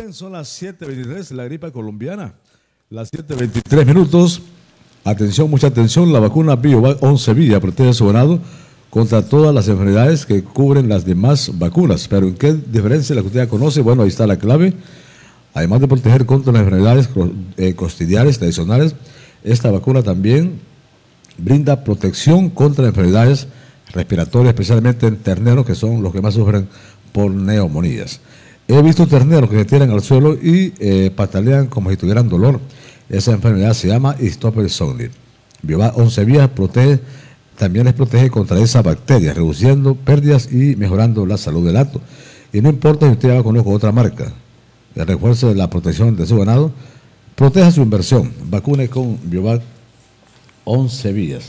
bien, son las 7:23, la gripa colombiana. Las 7:23 minutos. Atención, mucha atención. La vacuna Biovac 11 Villa protege a su ganado contra todas las enfermedades que cubren las demás vacunas. Pero ¿en qué diferencia la que usted ya conoce? Bueno, ahí está la clave. Además de proteger contra las enfermedades costidianas tradicionales, esta vacuna también brinda protección contra enfermedades respiratorias, especialmente en terneros, que son los que más sufren por neumonías. He visto terneros que se tiran al suelo y patalean como si tuvieran dolor. Esa enfermedad se llama Staphylococcus. Biovac 11 Vías también les protege contra esa bacteria, reduciendo pérdidas y mejorando la salud del hato. Y no importa si usted ya conozca otra marca, que refuerce la protección de su ganado, proteja su inversión. Vacune con Biovac 11 Vías.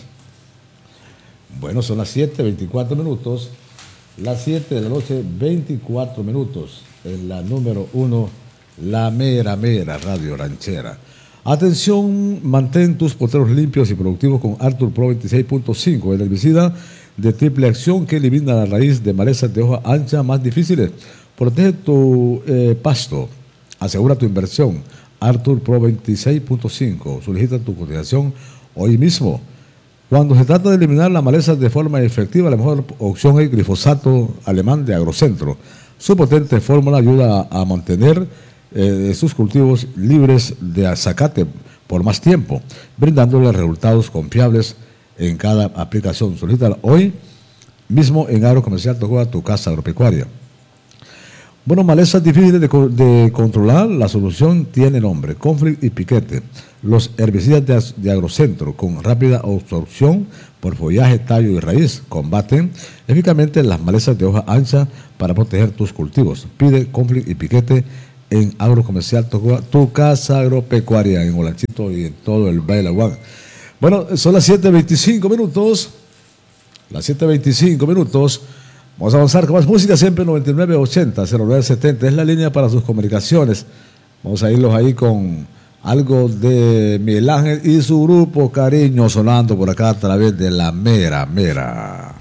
Bueno, son las 7:24 minutos. Las 7 de la noche, 24 minutos. En la número 1, la mera radio ranchera. Atención, mantén tus potreros limpios y productivos con Arthur Pro 26.5, el herbicida de triple acción que elimina la raíz de malezas de hoja ancha más difíciles. Protege tu pasto, asegura tu inversión. Arthur Pro 26.5, solicita tu cotización hoy mismo. Cuando se trata de eliminar las malezas de forma efectiva, la mejor opción es glifosato alemán de Agrocentro. Su potente fórmula ayuda a mantener sus cultivos libres de zacate por más tiempo, brindándoles resultados confiables en cada aplicación. Solicítala hoy mismo en Agrocomercial Tocoa, tu casa agropecuaria. Bueno, malezas difíciles de controlar, la solución tiene nombre: Conflict y Piquete, los herbicidas de Agrocentro con rápida absorción por follaje, tallo y raíz. Combaten eficazmente las malezas de hoja ancha para proteger tus cultivos. Pide Conflict y Piquete en Agrocomercial Tocoa, tu casa agropecuaria, en Olanchito y en todo el Valle de Laguán. Bueno, son las 7:25 minutos. Las 7:25 minutos. Vamos a avanzar con más música, siempre 9980-0970. Es la línea para sus comunicaciones. Vamos a irlos ahí con algo de Miguel Ángel y su grupo Cariño, sonando por acá a través de la mera.